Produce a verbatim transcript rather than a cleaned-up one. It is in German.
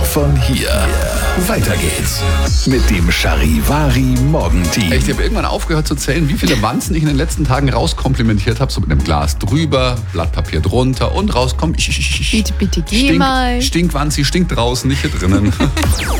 von hier. Weiter geht's mit dem Charivari Morgenteam. Ich habe irgendwann aufgehört zu zählen, wie viele Wanzen ich in den letzten Tagen rauskomplimentiert habe. So mit einem Glas drüber, Blatt Papier drunter und rauskommt. Bitte, bitte, geh Stink, mal. Stinkwanzi, stinkt draußen, nicht hier drinnen.